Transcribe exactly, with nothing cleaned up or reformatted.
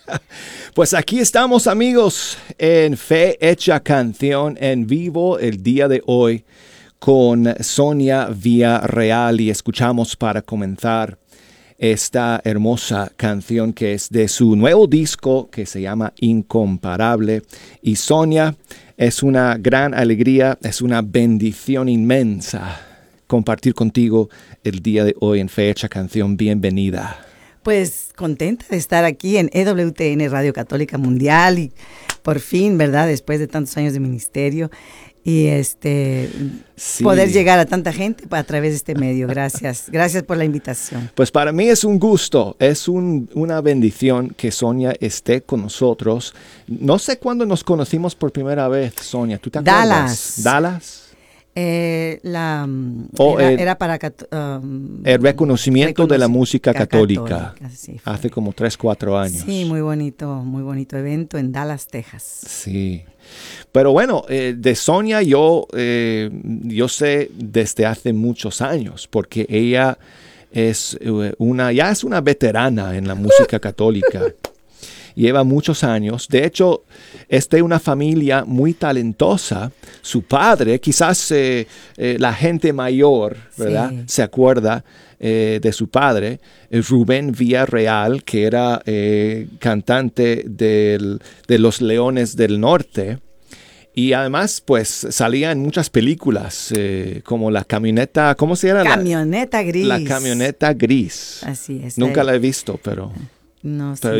Pues aquí estamos, amigos, en Fe Hecha Canción en vivo el día de hoy con Sonia Villarreal y escuchamos para comenzar esta hermosa canción que es de su nuevo disco que se llama Incomparable. Y Sonia, es una gran alegría, es una bendición inmensa compartir contigo el día de hoy en Fe Hecha Canción. Bienvenida. Pues contenta de estar aquí en E W T N Radio Católica Mundial y por fin, ¿verdad? Después de tantos años de ministerio y este sí. poder llegar a tanta gente a través de este medio. Gracias, gracias por la invitación. Pues para mí es un gusto, es un, una bendición que Sonia esté con nosotros. No sé cuándo nos conocimos por primera vez, Sonia, ¿tú te acuerdas? Dallas. Dallas. Eh, la, oh, era, el, era para um, el reconocimiento de la música católica, católica sí, hace como tres, cuatro años. Sí, muy bonito, muy bonito evento en Dallas, Texas. Sí, pero bueno, eh, de Sonia yo, eh, yo sé desde hace muchos años, porque ella es una, ya es una veterana en la música católica. Lleva muchos años. De hecho, es de una familia muy talentosa. Su padre, quizás eh, eh, la gente mayor, ¿verdad? Sí. Se acuerda eh, de su padre, Rubén Villarreal, que era eh, cantante del, de Los Leones del Norte. Y además, pues, salía en muchas películas, eh, como La Camioneta, ¿cómo se llama? Camioneta Gris. La Camioneta Gris. Así es. Nunca la he visto, pero... No, pero